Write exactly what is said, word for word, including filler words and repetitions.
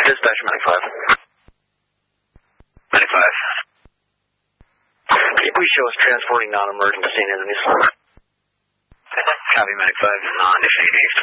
Dispatch, Medic five. Medic five. Can you please show us transporting non-emergent to Saint Anthony's? Copy, Medic five. Non-Saint East.